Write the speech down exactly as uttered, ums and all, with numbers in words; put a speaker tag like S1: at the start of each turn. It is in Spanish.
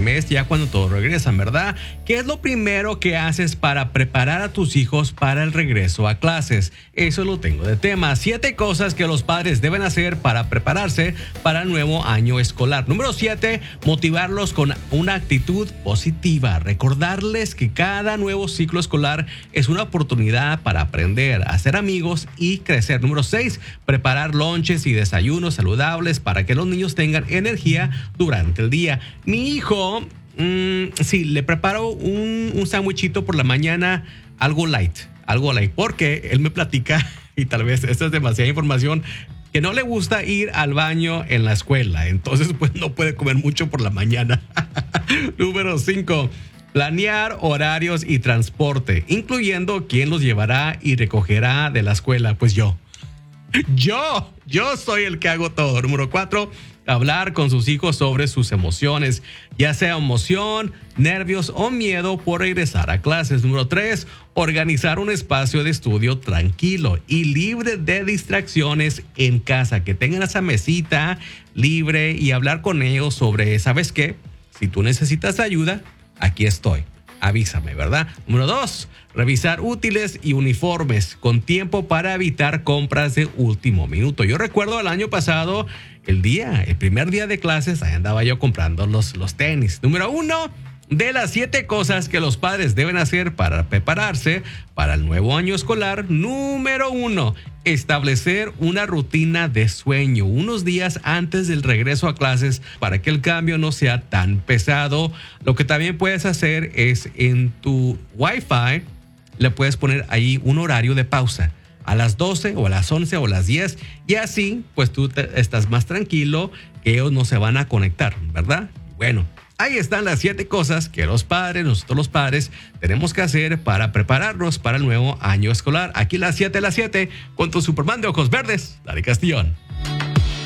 S1: mes, ya cuando todos regresan, ¿verdad? ¿Qué es lo primero que haces para preparar a tus hijos para el regreso a clases? Eso lo tengo de tema. Siete cosas que los padres deben hacer para prepararse para el nuevo año escolar. Número siete, motivarlos con una actitud positiva. Recordarles que cada nuevo ciclo escolar es una oportunidad para aprender, hacer amigos y crecer. Número seis, preparar lonches y desayunos saludables para que los niños tengan energía durante el día. Mi hijo, mmm, sí, le preparo un, un sándwichito por la mañana, algo light, algo light, porque él me platica, y tal vez esta es demasiada información, que no le gusta ir al baño en la escuela, entonces pues no puede comer mucho por la mañana. Número cinco, planear horarios y transporte, incluyendo quién los llevará y recogerá de la escuela. Pues yo, yo, yo soy el que hago todo. Número cuatro, hablar con sus hijos sobre sus emociones, ya sea emoción, nervios o miedo por regresar a clases. Número tres, organizar un espacio de estudio tranquilo y libre de distracciones en casa, que tengan esa mesita libre y hablar con ellos sobre, ¿sabes qué? Si tú necesitas ayuda, aquí estoy. Avísame, ¿verdad? Número dos, revisar útiles y uniformes con tiempo para evitar compras de último minuto. Yo recuerdo el año pasado, el día, el primer día de clases, ahí andaba yo comprando los, los tenis. Número uno, de las siete cosas que los padres deben hacer para prepararse para el nuevo año escolar. Número uno, establecer una rutina de sueño unos días antes del regreso a clases para que el cambio no sea tan pesado. Lo que también puedes hacer es en tu Wi-Fi, le puedes poner ahí un horario de pausa a las doce o a las once o a las diez, y así pues tú te, estás más tranquilo, que ellos no se van a conectar, ¿verdad? Bueno, ahí están las siete cosas que los padres, nosotros los padres, tenemos que hacer para prepararnos para el nuevo año escolar. Aquí las siete, las siete, con tu Superman de ojos verdes, Dani Castillón.